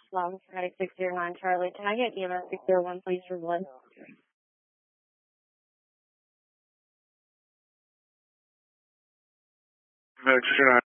Static 609 Charlie. Can I get EMS 601 please for blood? Medic 609.